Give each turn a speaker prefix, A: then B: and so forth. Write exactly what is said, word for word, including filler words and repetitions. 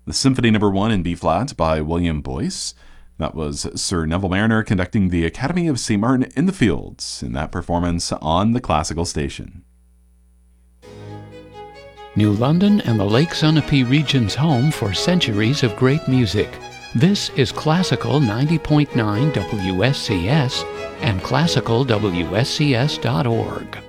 A: the Symphony Number One in B-flat by William Boyce. That was Sir Neville Marriner conducting the Academy of Saint Martin in the Fields in that performance on the Classical Station.
B: New London and the Lake Sunapee region's home for centuries of great music. This is Classical ninety point nine W S C S and classical W S C S dot org.